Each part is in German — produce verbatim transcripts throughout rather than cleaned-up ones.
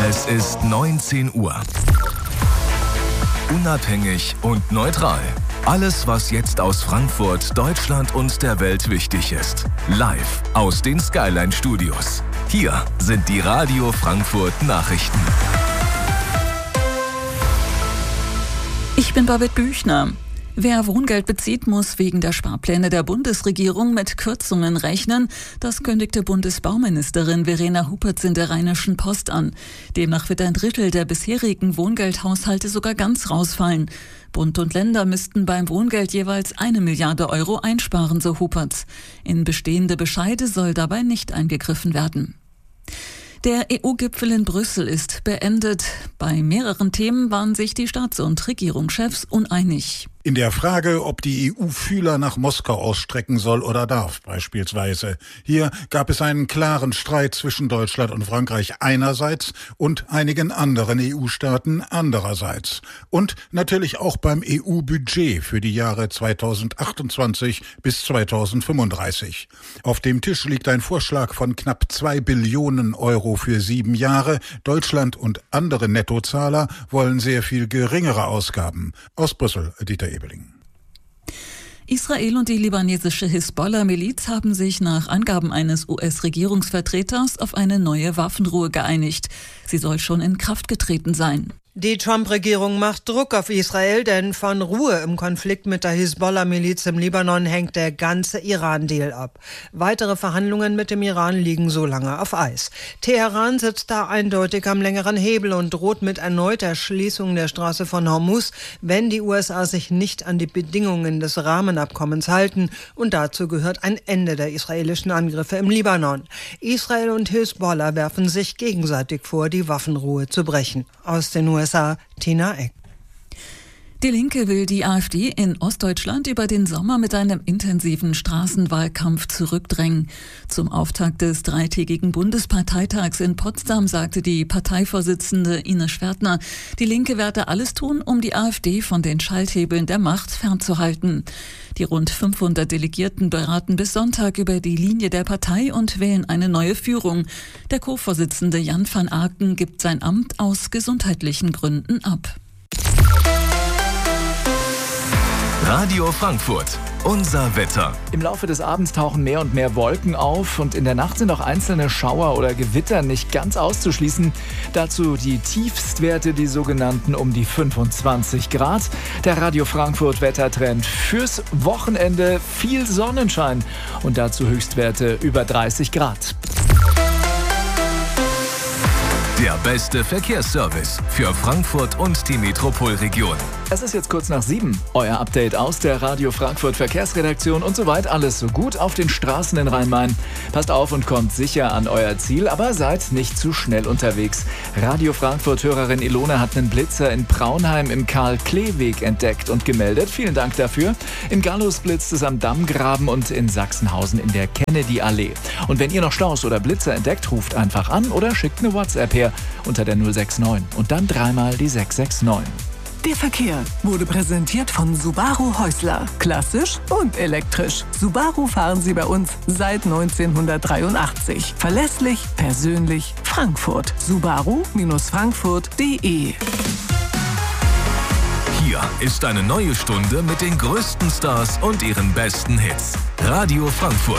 Es ist neunzehn Uhr. Unabhängig und neutral. Alles, was jetzt aus Frankfurt, Deutschland und der Welt wichtig ist. Live aus den Skyline Studios. Hier sind die Radio Frankfurt Nachrichten. Ich bin Babette Büchner. Wer Wohngeld bezieht, muss wegen der Sparpläne der Bundesregierung mit Kürzungen rechnen. Das kündigte Bundesbauministerin Verena Hupertz in der Rheinischen Post an. Demnach wird ein Drittel der bisherigen Wohngeldhaushalte sogar ganz rausfallen. Bund und Länder müssten beim Wohngeld jeweils eine Milliarde Euro einsparen, so Hupertz. In bestehende Bescheide soll dabei nicht eingegriffen werden. Der E U-Gipfel in Brüssel ist beendet. Bei mehreren Themen waren sich die Staats- und Regierungschefs uneinig. In der Frage, ob die E U Fühler nach Moskau ausstrecken soll oder darf, beispielsweise. Hier gab es einen klaren Streit zwischen Deutschland und Frankreich einerseits und einigen anderen E U-Staaten andererseits. Und natürlich auch beim E U-Budget für die Jahre zweitausendachtundzwanzig bis zweitausendfünfunddreißig. Auf dem Tisch liegt ein Vorschlag von knapp zwei Billionen Euro für sieben Jahre. Deutschland und andere Nettozahler wollen sehr viel geringere Ausgaben. Aus Brüssel, Dieter Ebeling. Israel und die libanesische Hisbollah-Miliz haben sich nach Angaben eines U S-Regierungsvertreters auf eine neue Waffenruhe geeinigt. Sie soll schon in Kraft getreten sein. Die Trump-Regierung macht Druck auf Israel, denn von Ruhe im Konflikt mit der Hisbollah-Miliz im Libanon hängt der ganze Iran-Deal ab. Weitere Verhandlungen mit dem Iran liegen so lange auf Eis. Teheran sitzt da eindeutig am längeren Hebel und droht mit erneuter Schließung der Straße von Hormuz, wenn die U S A sich nicht an die Bedingungen des Rahmenabkommens halten. Und dazu gehört ein Ende der israelischen Angriffe im Libanon. Israel und Hisbollah werfen sich gegenseitig vor, die Waffenruhe zu brechen. Aus den U S A, Tina Eck. Die Linke will die AfD in Ostdeutschland über den Sommer mit einem intensiven Straßenwahlkampf zurückdrängen. Zum Auftakt des dreitägigen Bundesparteitags in Potsdam sagte die Parteivorsitzende Ines Schwertner, die Linke werde alles tun, um die AfD von den Schalthebeln der Macht fernzuhalten. Die rund fünfhundert Delegierten beraten bis Sonntag über die Linie der Partei und wählen eine neue Führung. Der Co-Vorsitzende Jan van Aken gibt sein Amt aus gesundheitlichen Gründen ab. Radio Frankfurt, unser Wetter. Im Laufe des Abends tauchen mehr und mehr Wolken auf und in der Nacht sind auch einzelne Schauer oder Gewitter nicht ganz auszuschließen. Dazu die Tiefstwerte, die sogenannten um die fünfundzwanzig Grad. Der Radio Frankfurt Wettertrend fürs Wochenende, viel Sonnenschein und dazu Höchstwerte über dreißig Grad. Der beste Verkehrsservice für Frankfurt und die Metropolregion. Es ist jetzt kurz nach sieben. Euer Update aus der Radio Frankfurt Verkehrsredaktion und soweit alles so gut auf den Straßen in Rhein-Main. Passt auf und kommt sicher an euer Ziel, aber seid nicht zu schnell unterwegs. Radio Frankfurt-Hörerin Ilona hat einen Blitzer in Praunheim im Karl-Klee-Weg entdeckt und gemeldet. Vielen Dank dafür. In Gallus blitzt es am Dammgraben und in Sachsenhausen in der Kennedy-Allee. Und wenn ihr noch Staus oder Blitzer entdeckt, ruft einfach an oder schickt eine WhatsApp her unter der null sechs neun und dann dreimal die sechs sechs neun. Der Verkehr wurde präsentiert von Subaru Häusler. Klassisch und elektrisch. Subaru fahren Sie bei uns seit neunzehnhundertdreiundachtzig. Verlässlich, persönlich, Frankfurt. Subaru Frankfurt punkt de. Hier ist eine neue Stunde mit den größten Stars und ihren besten Hits. Radio Frankfurt.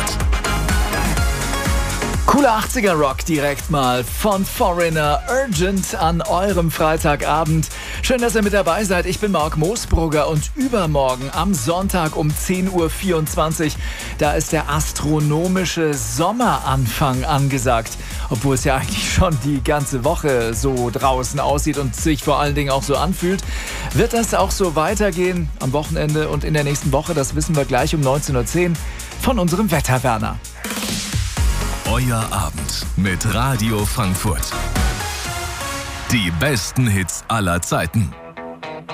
Cooler achtziger-Rock direkt mal von Foreigner, Urgent an eurem Freitagabend. Schön, dass ihr mit dabei seid. Ich bin Marc Moosbrugger und übermorgen am Sonntag um zehn Uhr vierundzwanzig, da ist der astronomische Sommeranfang angesagt. Obwohl es ja eigentlich schon die ganze Woche so draußen aussieht und sich vor allen Dingen auch so anfühlt. Wird das auch so weitergehen am Wochenende und in der nächsten Woche? Das wissen wir gleich um neunzehn Uhr zehn von unserem Wetterwerner. Euer Abend mit Radio Frankfurt. Die besten Hits aller Zeiten.